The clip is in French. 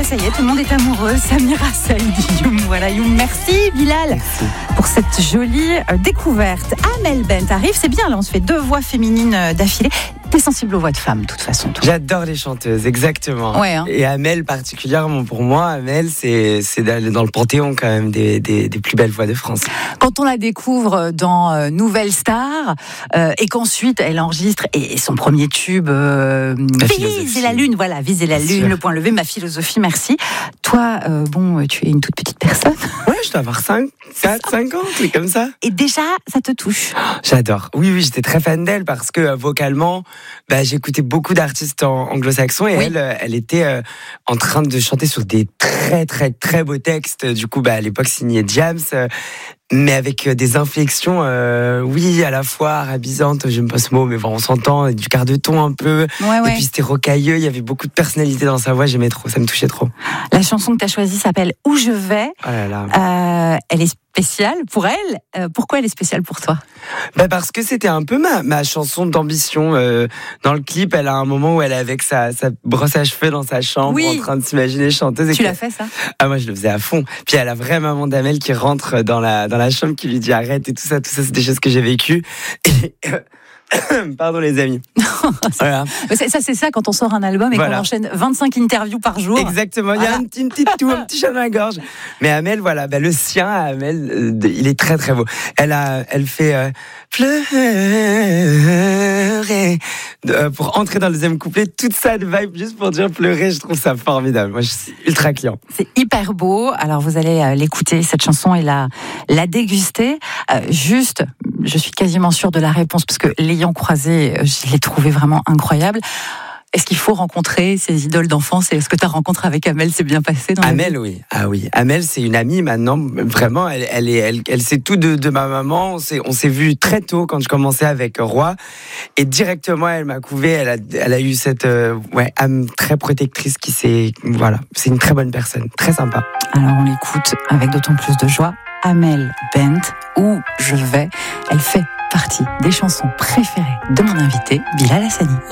ça y est, tout le monde est amoureux. Samira Saïdi, Youm. Voilà, Youm. Merci, Bilal, pour cette jolie découverte. Amel Bent arrive, c'est bien, là, on se fait 2 voix féminines d'affilée. T'es sensible aux voix de femmes, de toute façon, toi. J'adore les chanteuses, exactement. Ouais, hein. Et Amel particulièrement, pour moi, Amel, c'est d'aller dans le panthéon quand même des plus belles voix de France. Quand on la découvre dans Nouvelle Star, et qu'ensuite elle enregistre et son premier tube, Viser la lune, voilà, Viser la lune, le point levé, ma philosophie, merci. Toi, tu es une toute petite personne. Ouais, je dois avoir 5 ans, c'est comme ça. Et déjà, ça te touche. J'adore. Oui, j'étais très fan d'elle parce que vocalement, j'écoutais beaucoup d'artistes anglo-saxons et elle était en train de chanter sur des très, très, très beaux textes. Du coup, à l'époque, signé James. Mais avec des inflexions, à la fois arabisantes, j'aime pas ce mot, mais bon, on s'entend, du quart de ton un peu. Ouais. Et puis c'était rocailleux, il y avait beaucoup de personnalité dans sa voix, j'aimais trop, ça me touchait trop. La chanson que tu as choisie s'appelle Où je vais. Oh là là. Elle est spéciale pour elle. Pourquoi elle est spéciale pour toi ? Parce que c'était un peu ma chanson d'ambition. Dans le clip, elle a un moment où elle est avec sa brosse à cheveux dans sa chambre, en train de s'imaginer chanteuse. Tu l'as fait, ça ? Ah, moi je le faisais à fond. Puis elle a vraie maman d'Amel qui rentre dans la chambre, qui lui dit arrête et tout ça c'est des choses que j'ai vécues. Et pardon les amis. Voilà. C'est ça quand on sort un album et qu'on enchaîne 25 interviews par jour. Exactement, il y a un petit chat dans la gorge. Mais Amel, le sien à Amel, il est très très beau. Elle fait pleurer pour entrer dans le deuxième couplet, toute ça de vibe juste pour dire pleurer, je trouve ça formidable. Moi je suis ultra client. C'est hyper beau, alors vous allez l'écouter cette chanson et la déguster. Juste, je suis quasiment sûre de la réponse parce que l'ayant croisée, je l'ai trouvée vraiment incroyable. Est-ce qu'il faut rencontrer ses idoles d'enfance et est-ce que ta rencontre avec Amel s'est bien passée dans Amel, oui. Ah oui. Amel, c'est une amie maintenant. Vraiment, elle sait tout de ma maman. On s'est vu très tôt quand je commençais avec Roi. Et directement, elle m'a couvé. Elle a eu cette âme très protectrice c'est une très bonne personne. Très sympa. Alors, on l'écoute avec d'autant plus de joie. Amel Bent, Où je vais. Elle fait partie des chansons préférées de mon invité, Bilal Hassani.